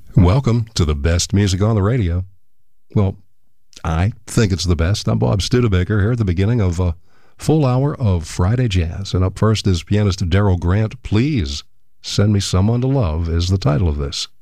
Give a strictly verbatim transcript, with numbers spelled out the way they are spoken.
Welcome to the best music on the radio. Well, I think it's the best. I'm Bob Studebaker here at the beginning of a full hour of Friday Jazz. And up first is pianist Daryl Grant. Please Send Me Someone to Love is the title of this.